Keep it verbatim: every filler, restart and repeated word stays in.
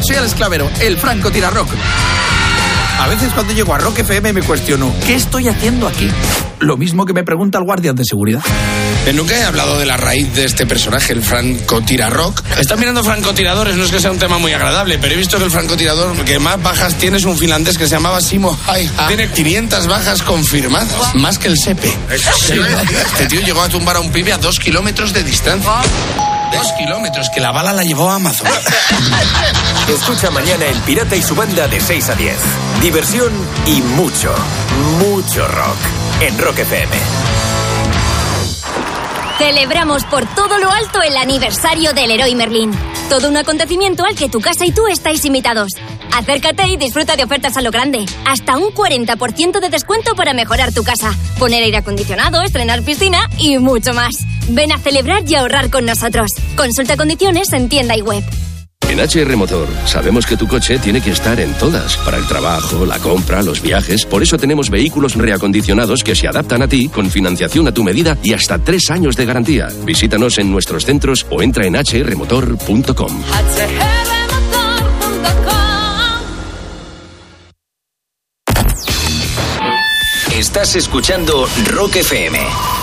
soy Alex Clavero, el Franco Tirarrock. A veces cuando llego a Rock F M me cuestiono, ¿qué estoy haciendo aquí? Lo mismo que me pregunta el guardia de seguridad. Nunca he hablado de la raíz de este personaje, el francotirarrock. Están mirando francotiradores, no es que sea un tema muy agradable, pero he visto que el francotirador que más bajas tiene es un finlandés que se llamaba Simo Häyhä. Tiene quinientas bajas confirmadas, más que el Sepe. Sí. Este tío llegó a tumbar a un pibe a dos kilómetros de distancia. Dos kilómetros, que la bala la llevó a Amazon. Escucha mañana El Pirata y su banda de seis a diez. Diversión y mucho, mucho rock en Rock F M. Celebramos por todo lo alto el aniversario del Leroy Merlin. Todo un acontecimiento al que tu casa y tú estáis invitados. Acércate y disfruta de ofertas a lo grande. Hasta un cuarenta por ciento de descuento para mejorar tu casa, poner aire acondicionado, estrenar piscina y mucho más. Ven a celebrar y ahorrar con nosotros. Consulta condiciones en tienda y web. En H R Motor sabemos que tu coche tiene que estar en todas, para el trabajo, la compra, los viajes. Por eso tenemos vehículos reacondicionados que se adaptan a ti, con financiación a tu medida y hasta tres años de garantía. Visítanos en nuestros centros o entra en h r motor punto com. Estás escuchando Rock F M.